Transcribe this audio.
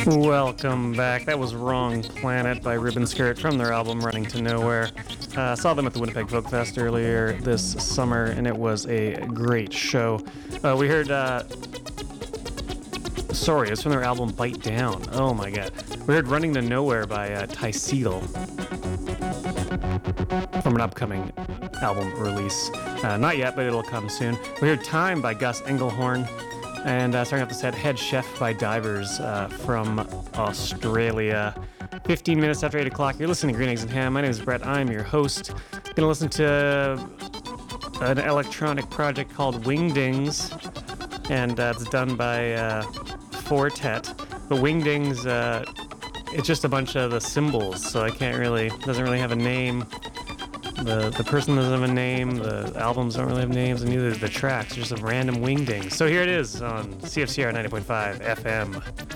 Welcome back. That was Wrong Planet by Ribbon Skirt from their album Running to Nowhere. Saw them at the Winnipeg Folk Fest earlier this summer, and it was a great show. We heard, sorry, it's from their album Bite Down. Oh my god. We heard Running to Nowhere by Ty Segall from an upcoming album release. Not yet, but it'll come soon. We heard Time by Gus Engelhorn. And starting off the set, Head Chef by Divers from Australia. 15 minutes after 8 o'clock, you're listening to Green Eggs and Ham. My name is Brett. I'm your host. Going to listen to an electronic project called Wingdings. And it's done by Fortet. The Wingdings, it's just a bunch of the symbols, so doesn't really have a name. The person doesn't have a name, the albums don't really have names, and neither do the tracks, just a random wingding. So here it is on CFCR 90.5 FM.